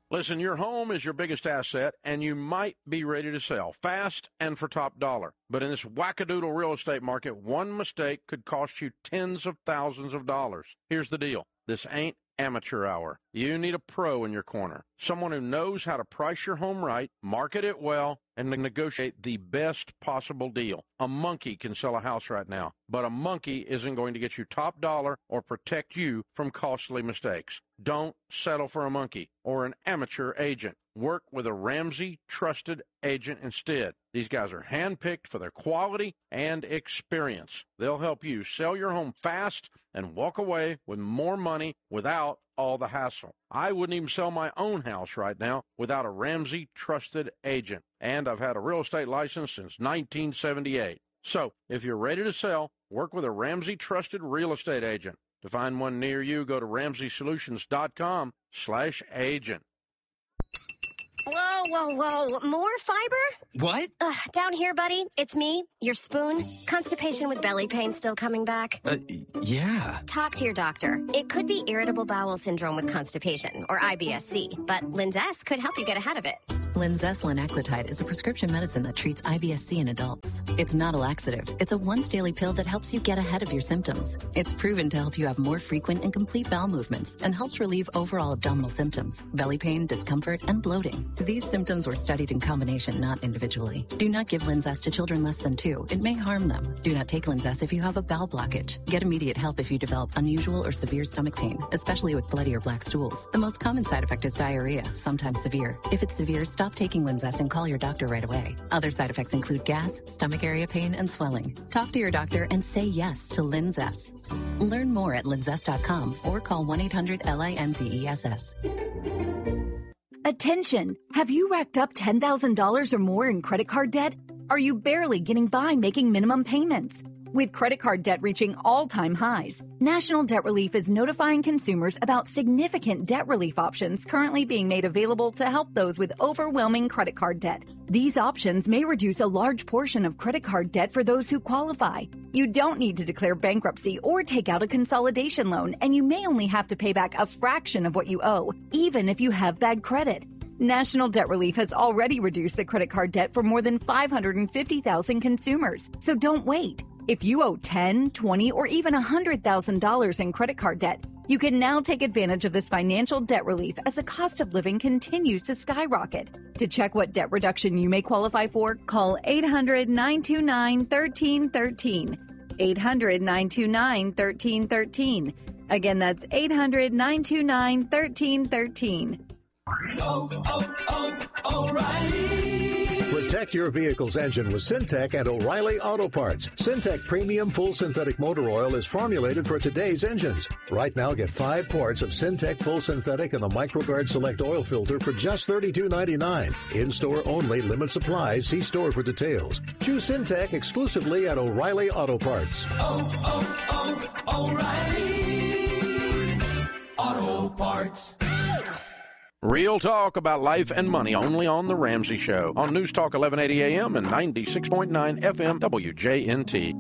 Listen, your home is your biggest asset, and you might be ready to sell fast and for top dollar. But in this wackadoodle real estate market, one mistake could cost you tens of thousands of dollars. Here's the deal. This ain't amateur hour. You need a pro in your corner, someone who knows how to price your home right, market it well, and negotiate the best possible deal. A monkey can sell a house right now, but a monkey isn't going to get you top dollar or protect you from costly mistakes. Don't settle for a monkey or an amateur agent. Work with a Ramsey trusted agent instead. These guys are handpicked for their quality and experience. They'll help you sell your home fast and walk away with more money without all the hassle. I wouldn't even sell my own house right now without a Ramsey trusted agent. And I've had a real estate license since 1978. So if you're ready to sell, work with a Ramsey trusted real estate agent. To find one near you, go to RamseySolutions.com/agent. Whoa. More fiber? What? Down here, buddy. It's me, your spoon. Constipation with belly pain still coming back? Yeah. Talk to your doctor. It could be irritable bowel syndrome with constipation, or IBS-C, but Linzess could help you get ahead of it. Linzess linaclotide is a prescription medicine that treats IBS-C in adults. It's not a laxative. It's a once-daily pill that helps you get ahead of your symptoms. It's proven to help you have more frequent and complete bowel movements and helps relieve overall abdominal symptoms, belly pain, discomfort, and bloating. These symptoms were studied in combination, not individually. Do not give Linzess to children less than 2. It may harm them. Do not take Linzess if you have a bowel blockage. Get immediate help if you develop unusual or severe stomach pain, especially with bloody or black stools. The most common side effect is diarrhea, sometimes severe. If it's severe, stop taking Linzess and call your doctor right away. Other side effects include gas, stomach area pain, and swelling. Talk to your doctor and say yes to Linzess. Learn more at linzess.com or call 1-800-LINZESS. Attention! Have you racked up $10,000 or more in credit card debt? Are you barely getting by making minimum payments? With credit card debt reaching all-time highs, National Debt Relief is notifying consumers about significant debt relief options currently being made available to help those with overwhelming credit card debt. These options may reduce a large portion of credit card debt for those who qualify. You don't need to declare bankruptcy or take out a consolidation loan, and you may only have to pay back a fraction of what you owe, even if you have bad credit. National Debt Relief has already reduced the credit card debt for more than 550,000 consumers, so don't wait. If you owe $10,000, $20,000, or even $100,000 in credit card debt, you can now take advantage of this financial debt relief as the cost of living continues to skyrocket. To check what debt reduction you may qualify for, call 800-929-1313. 800-929-1313. Again, that's 800-929-1313. O'Reilly. Protect your vehicle's engine with Syntec and O'Reilly Auto Parts. Syntec Premium Full Synthetic Motor Oil is formulated for today's engines. Right now, get 5 quarts of Syntec Full Synthetic and the MicroGuard Select Oil Filter for just $32.99. In-store only, limit supplies. See store for details. Choose Syntec exclusively at O'Reilly Auto Parts. O'Reilly Auto Parts. Real talk about life and money only on The Ramsey Show on News Talk 1180 AM and 96.9 FM WJNT.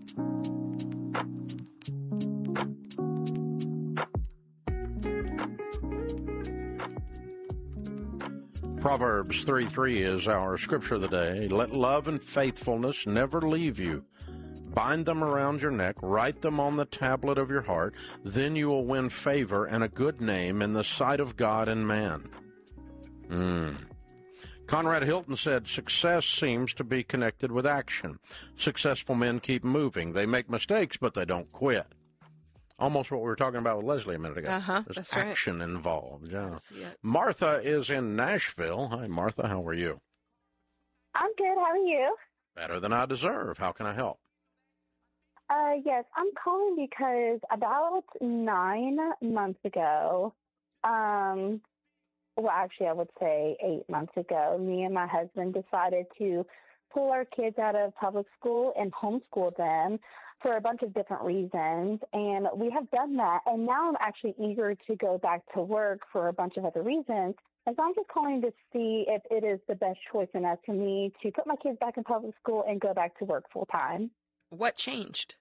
Proverbs 3:3 is our scripture of the day. Let love and faithfulness never leave you. Bind them around your neck, write them on the tablet of your heart, then you will win favor and a good name in the sight of God and man. Conrad Hilton said, success seems to be connected with action. Successful men keep moving. They make mistakes, but they don't quit. Almost what we were talking about with Leslie a minute ago. There's that's action involved. Yeah. Yeah. Martha is in Nashville. Hi, Martha. How are you? I'm good. How are you? Better than I deserve. How can I help? Yes, I'm calling because about 9 months ago, well, actually, I would say 8 months ago, me and my husband decided to pull our kids out of public school and homeschool them for a bunch of different reasons. And we have done that. And now I'm actually eager to go back to work for a bunch of other reasons. And so I'm just calling to see if it is the best choice in us for me to put my kids back in public school and go back to work full time. What changed?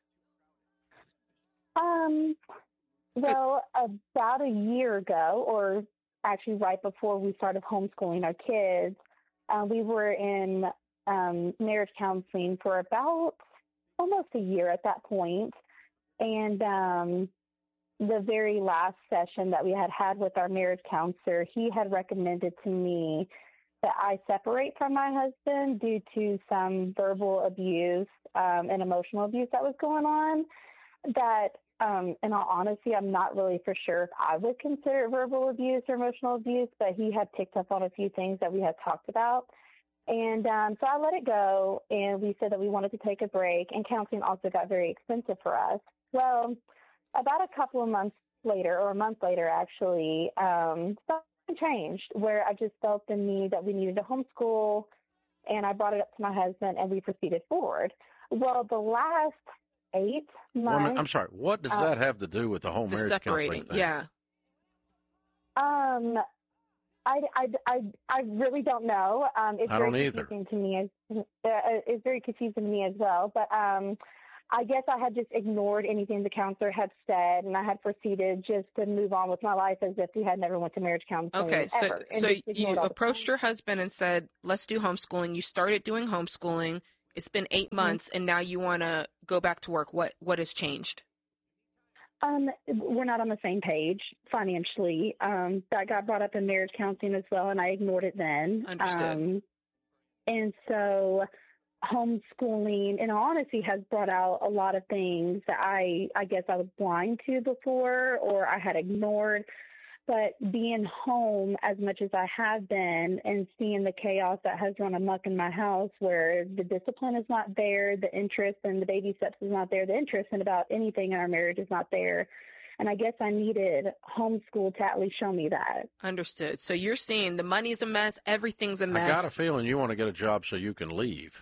Well, about a year ago, or actually right before we started homeschooling our kids. We were in marriage counseling for about almost a year at that point. And the very last session that we had with our marriage counselor, he had recommended to me that I separate from my husband due to some verbal abuse and emotional abuse that was going on. That, in all honesty, I'm not really for sure if I would consider it verbal abuse or emotional abuse, but he had picked up on a few things that we had talked about. And so I let it go, and we said that we wanted to take a break, and counseling also got very expensive for us. Well, about a couple of months later, or a month later, actually, something changed where I just felt the need that we needed to homeschool, and I brought it up to my husband, and we proceeded forward. Well, the last 8 months. Well, I'm sorry. What does that have to do with the whole marriage counseling thing? Yeah. I really don't know. It's I don't either. Confusing to me. It's very confusing to me as well. But I guess I had just ignored anything the counselor had said, and I had proceeded just to move on with my life as if we had never went to marriage counseling. Okay, ever, so you approached your husband and said, "Let's do homeschooling." You started doing homeschooling. It's been 8 months, and now you want to go back to work. What has changed? We're not on the same page financially. That got brought up in marriage counseling as well, and I ignored it then. Understood. And so homeschooling, in all honesty, has brought out a lot of things that I guess I was blind to before, or I had ignored. But being home as much as I have been and seeing the chaos that has run amok in my house, where the discipline is not there, the interest and the baby steps is not there, the interest in about anything in our marriage is not there. And I guess I needed homeschool to at least show me that. Understood. So you're saying the money's a mess, everything's a mess. I got a feeling you want to get a job so you can leave.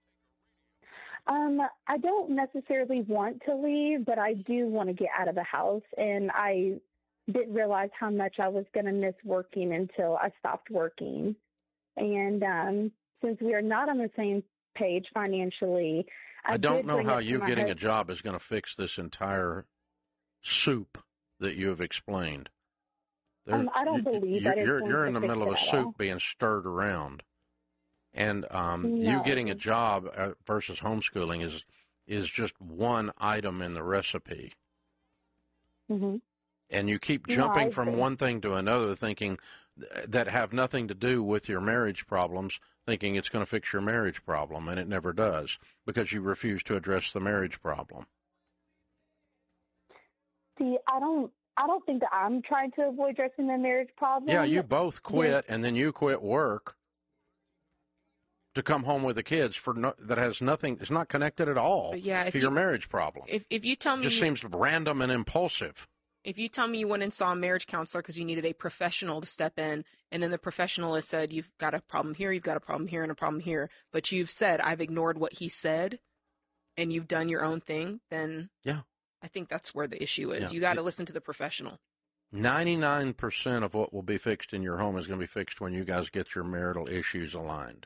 I don't necessarily want to leave, but I do want to get out of the house. And I didn't realize how much I was going to miss working until I stopped working. And since we are not on the same page financially, I don't know how you getting a job is going to fix this entire soup that you have explained. I don't believe that you're in the middle of a soup being stirred around. And you getting a job versus homeschooling is just one item in the recipe. Mm-hmm. And you keep jumping from one thing to another, thinking that have nothing to do with your marriage problems, thinking it's going to fix your marriage problem, and it never does because you refuse to address the marriage problem. See, I don't think that I'm trying to avoid addressing the marriage problem. Yeah, you both quit, and then you quit work to come home with the kids that has nothing. It's not connected at all to your marriage problem. If you tell me, it just seems random and impulsive. If you tell me you went and saw a marriage counselor because you needed a professional to step in, and then the professional has said you've got a problem here, you've got a problem here, and a problem here, but you've said I've ignored what he said, and you've done your own thing, then yeah, I think that's where the issue is. You got to listen to the professional. 99% of what will be fixed in your home is going to be fixed when you guys get your marital issues aligned.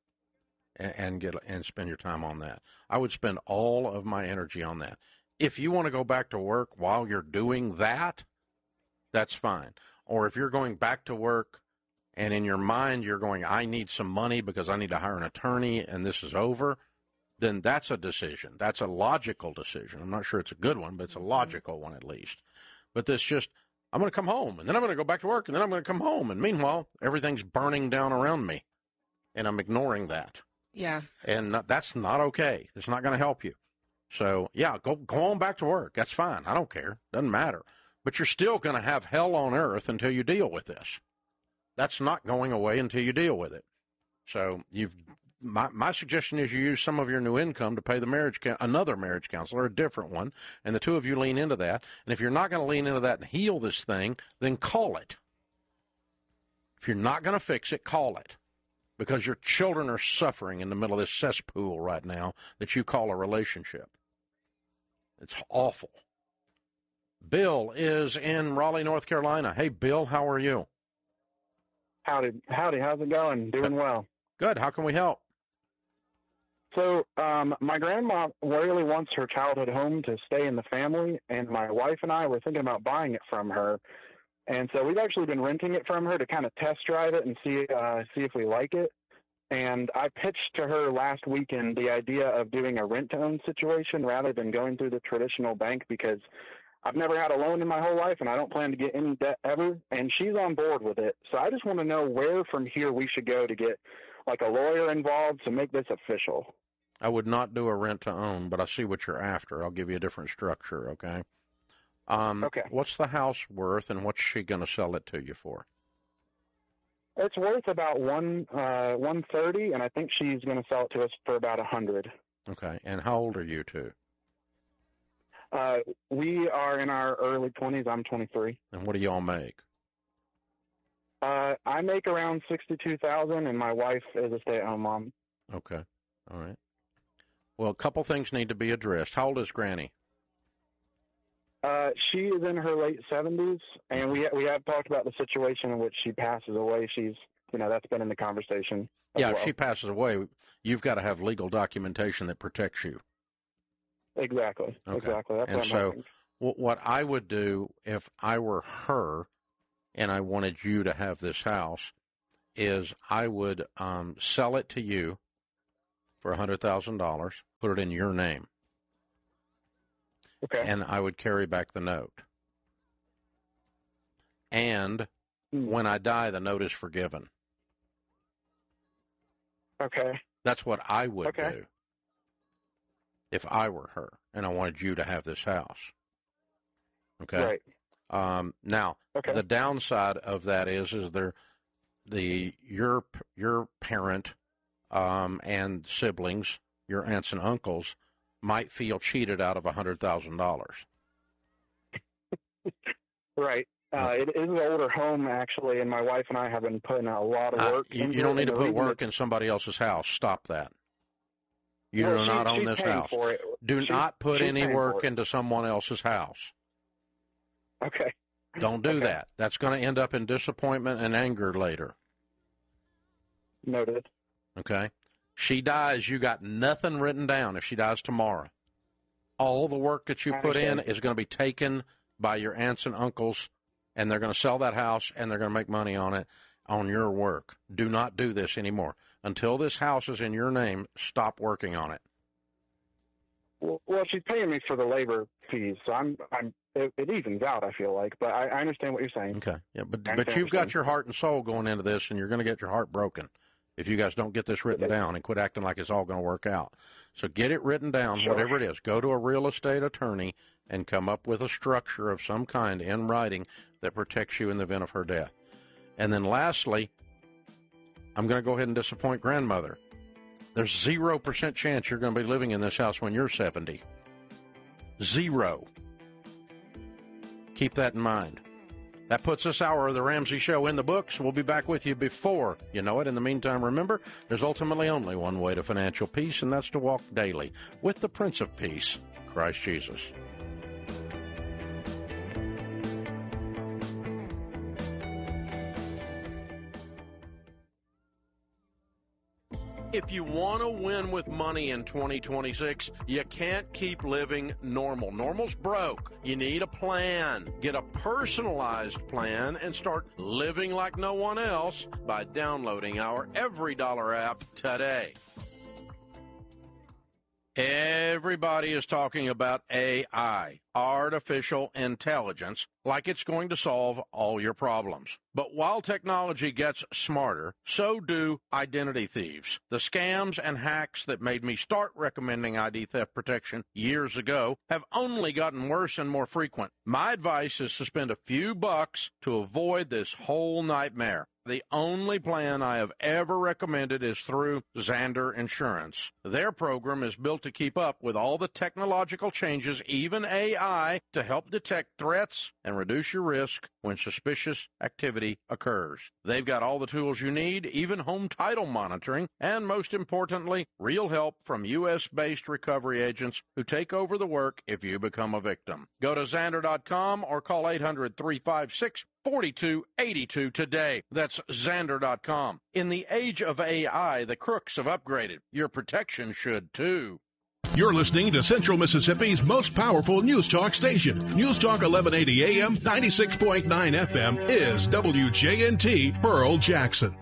And spend your time on that. I would spend all of my energy on that. If you want to go back to work while you're doing that, that's fine. Or if you're going back to work and in your mind you're going, I need some money because I need to hire an attorney and this is over, then that's a decision. That's a logical decision. I'm not sure it's a good one, but it's a logical one at least. But this just, I'm going to come home and then I'm going to go back to work and then I'm going to come home. And meanwhile, everything's burning down around me and I'm ignoring that. Yeah. And that's not okay. It's not going to help you. So, yeah, go on back to work. That's fine. I don't care. Doesn't matter. But you're still going to have hell on earth until you deal with this. That's not going away until you deal with it. So my suggestion is you use some of your new income to pay the another marriage counselor, a different one, and the two of you lean into that. And if you're not going to lean into that and heal this thing, then call it. If you're not going to fix it, call it. Because your children are suffering in the middle of this cesspool right now that you call a relationship. It's awful. Bill is in Raleigh, North Carolina. Hey, Bill, how are you? Howdy. How's it going? Doing well. Good. How can we help? So my grandma really wants her childhood home to stay in the family, and my wife and I were thinking about buying it from her. And so we've actually been renting it from her to kind of test drive it and see if we like it. And I pitched to her last weekend the idea of doing a rent-to-own situation rather than going through the traditional bank, because I've never had a loan in my whole life, and I don't plan to get any debt ever, and she's on board with it. So I just want to know where from here we should go to get, like, a lawyer involved to make this official. I would not do a rent-to-own, but I see what you're after. I'll give you a different structure, okay? Okay. What's the house worth, and what's she going to sell it to you for? It's worth about $130, and I think she's going to sell it to us for about $100. Okay. And how old are you two? We are in our early 20s. I'm 23. And what do y'all make? I make around $62,000, and my wife is a stay-at-home mom. Okay. All right. Well, a couple things need to be addressed. How old is Granny? She is in her late 70s, and we have talked about the situation in which she passes away. She's, that's been in the conversation. Yeah, well. If she passes away, you've got to have legal documentation that protects you. Exactly. Okay. Exactly. That's and what I'm so hoping. what I would do if I were her and I wanted you to have this house is I would sell it to you for $100,000, put it in your name. Okay. And I would carry back the note. And when I die, the note is forgiven. Okay. That's what I would do if I were her and I wanted you to have this house. Okay? Right. Now, the downside of that is your parent and siblings, your aunts and uncles, might feel cheated out of $100,000. Right. It is an older home, actually, and my wife and I have been putting a lot of work into it. You don't need to put work in in somebody else's house. Stop that. You do not own this house. Do not put any work into someone else's house. Okay. Don't do that. That's going to end up in disappointment and anger later. Noted. Okay? She dies, you got nothing written down if she dies tomorrow. All the work that you put in is going to be taken by your aunts and uncles, and they're going to sell that house, and they're going to make money on it, on your work. Do not do this anymore. Until this house is in your name, stop working on it. Well, she's paying me for the labor fees, so it evens out, I feel like. But I understand what you're saying. Okay. Yeah, but you've got your heart and soul going into this, and you're going to get your heart broken if you guys don't get this written down and quit acting like it's all going to work out. So get it written down, whatever it is. Go to a real estate attorney and come up with a structure of some kind in writing that protects you in the event of her death. And then lastly, I'm going to go ahead and disappoint grandmother. There's 0% chance you're going to be living in this house when you're 70. 0. Keep that in mind. That puts this hour of the Ramsey Show in the books. We'll be back with you before you know it. In the meantime, remember, there's ultimately only one way to financial peace, and that's to walk daily with the Prince of Peace, Christ Jesus. If you want to win with money in 2026, you can't keep living normal. Normal's broke. You need a plan. Get a personalized plan and start living like no one else by downloading our Every Dollar app today. Everybody is talking about AI, artificial intelligence, like it's going to solve all your problems. But while technology gets smarter, so do identity thieves. The scams and hacks that made me start recommending ID theft protection years ago have only gotten worse and more frequent. My advice is to spend a few bucks to avoid this whole nightmare. The only plan I have ever recommended is through Zander Insurance. Their program is built to keep up with all the technological changes, even AI, to help detect threats and reduce your risk when suspicious activity occurs. They've got all the tools you need, even home title monitoring, and most importantly, real help from U.S.-based recovery agents who take over the work if you become a victim. Go to Zander.com or call 800-356-4282 today. That's Zander.com. In the age of AI, the crooks have upgraded. Your protection should too. You're listening to Central Mississippi's most powerful news talk station. News Talk 1180 AM, 96.9 FM is WJNT Pearl Jackson.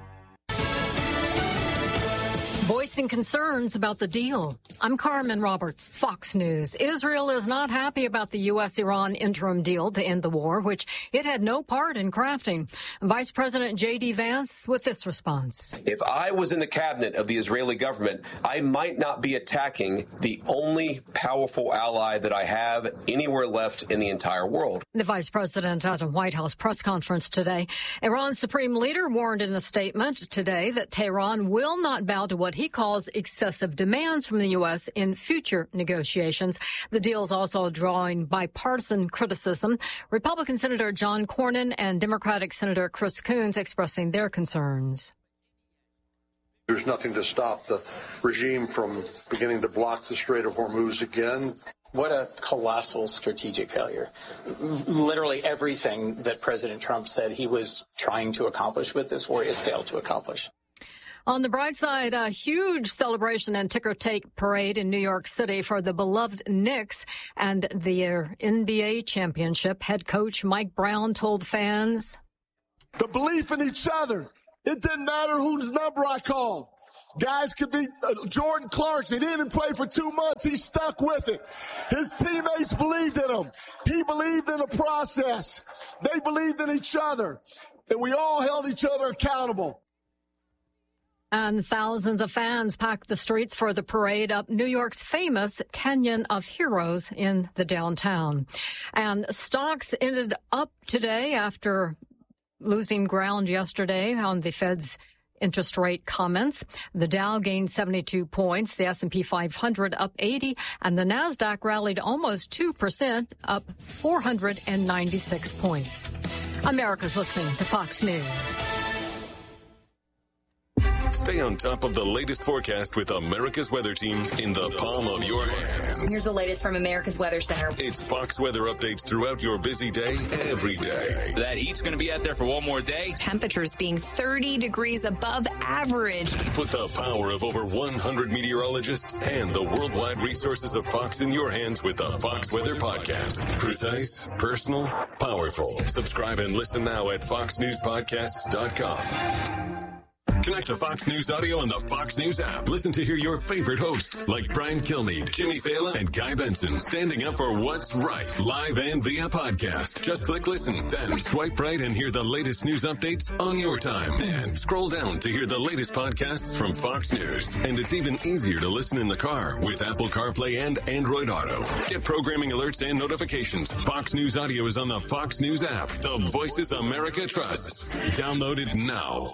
Voicing concerns about the deal. I'm Carmen Roberts, Fox News. Israel is not happy about the U.S.-Iran interim deal to end the war, which it had no part in crafting. Vice President J.D. Vance with this response. If I was in the cabinet of the Israeli government, I might not be attacking the only powerful ally that I have anywhere left in the entire world. The vice president at a White House press conference today. Iran's supreme leader warned in a statement today that Tehran will not bow to what he calls excessive demands from the U.S. in future negotiations. The deal is also drawing bipartisan criticism. Republican Senator John Cornyn and Democratic Senator Chris Coons expressing their concerns. There's nothing to stop the regime from beginning to block the Strait of Hormuz again. What a colossal strategic failure. Literally everything that President Trump said he was trying to accomplish with this war has failed to accomplish. On the bright side, a huge celebration and ticker-tape parade in New York City for the beloved Knicks and their NBA championship. Head coach Mike Brown told fans, "The belief in each other. It didn't matter whose number I called. Guys could be Jordan Clarkson. He didn't play for 2 months. He stuck with it. His teammates believed in him. He believed in the process. They believed in each other. And we all held each other accountable." And thousands of fans packed the streets for the parade up New York's famous Canyon of Heroes in the downtown. And stocks ended up today after losing ground yesterday on the Fed's interest rate comments. The Dow gained 72 points, the S&P 500 up 80, and the Nasdaq rallied almost 2%, up 496 points. America's listening to Fox News. Stay on top of the latest forecast with America's Weather Team in the palm of your hands. Here's the latest from America's Weather Center. It's Fox weather updates throughout your busy day, every day. That heat's going to be out there for one more day. Temperatures being 30 degrees above average. Put the power of over 100 meteorologists and the worldwide resources of Fox in your hands with the Fox Weather Podcast. Precise, personal, powerful. Subscribe and listen now at foxnewspodcasts.com. Connect to Fox News Audio on the Fox News app. Listen to hear your favorite hosts like Brian Kilmeade, Jimmy Fallon, and Guy Benson standing up for what's right, live and via podcast. Just click listen, then swipe right and hear the latest news updates on your time. And scroll down to hear the latest podcasts from Fox News. And it's even easier to listen in the car with Apple CarPlay and Android Auto. Get programming alerts and notifications. Fox News Audio is on the Fox News app. The voices America trusts. Download it now.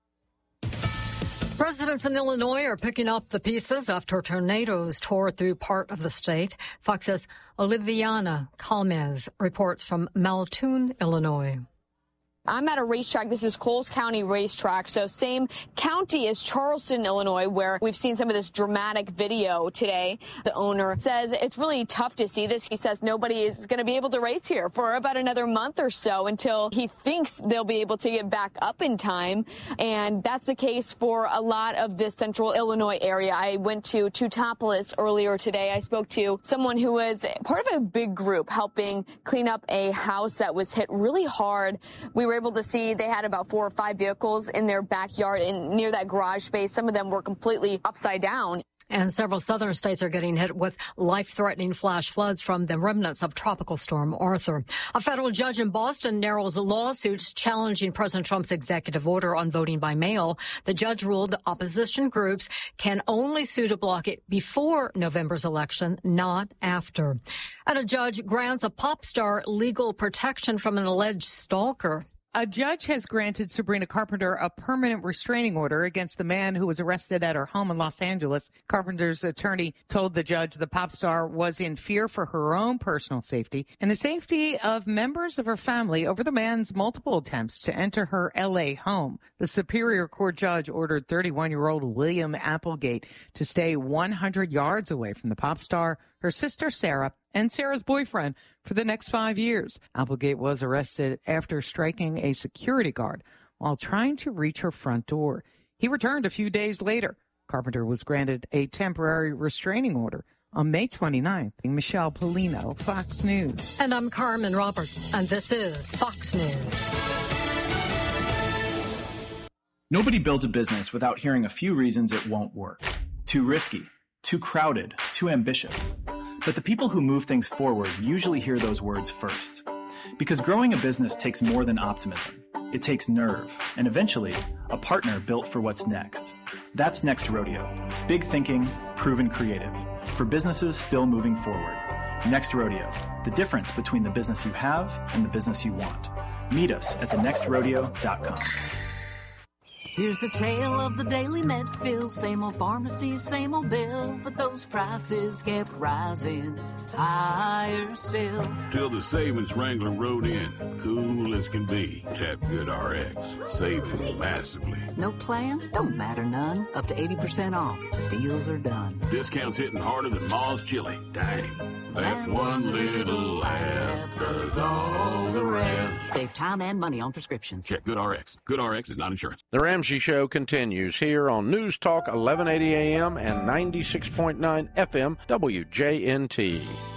Residents in Illinois are picking up the pieces after tornadoes tore through part of the state. Fox's Oliviana Calmez reports from Maltoon, Illinois. I'm at a racetrack. This is Coles County Racetrack, so same county as Charleston, Illinois, where we've seen some of this dramatic video today. The owner says it's really tough to see this. He says nobody is going to be able to race here for about another month or so until he thinks they'll be able to get back up in time, and that's the case for a lot of this central Illinois area. I went to Teutopolis earlier today. I spoke to someone who was part of a big group helping clean up a house that was hit really hard. We were able to see they had about 4 or 5 vehicles in their backyard and near that garage space. Some of them were completely upside down. And several southern states are getting hit with life-threatening flash floods from the remnants of Tropical Storm Arthur. A federal judge in Boston narrows lawsuits challenging President Trump's executive order on voting by mail. The judge ruled opposition groups can only sue to block it before November's election, not after. And a judge grants a pop star legal protection from an alleged stalker. A judge has granted Sabrina Carpenter a permanent restraining order against the man who was arrested at her home in Los Angeles. Carpenter's attorney told the judge the pop star was in fear for her own personal safety and the safety of members of her family over the man's multiple attempts to enter her L.A. home. The Superior Court judge ordered 31-year-old William Applegate to stay 100 yards away from the pop star, her sister Sarah, and Sarah's boyfriend for the next 5 years. Applegate was arrested after striking a security guard while trying to reach her front door. He returned a few days later. Carpenter was granted a temporary restraining order On May 29th, Michelle Polino, Fox News. And I'm Carmen Roberts, and this is Fox News. Nobody builds a business without hearing a few reasons it won't work. Too risky, too crowded, too ambitious. But the people who move things forward usually hear those words first. Because growing a business takes more than optimism. It takes nerve, and eventually, a partner built for what's next. That's Next Rodeo. Big thinking, proven creative. For businesses still moving forward. Next Rodeo. The difference between the business you have and the business you want. Meet us at thenextrodeo.com. Here's the tale of the daily Medfield. Same old pharmacy, same old bill, but those prices kept rising higher still. Till the savings wrangler rode in, cool as can be. Tap GoodRx, saving massively. No plan? Don't matter none. Up to 80% off. Deals are done. Discounts hitting harder than Ma's chili. Dang. That one little app does all the rest. Save time and money on prescriptions. Check GoodRx. GoodRx is not insurance. The Ramsey Show continues here on News Talk 1180 AM and 96.9 FM WJNT.